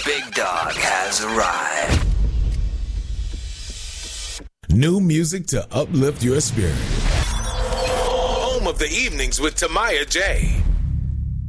Big Dog has arrived. New music to uplift your spirit. Home of the evenings with Tamaya J.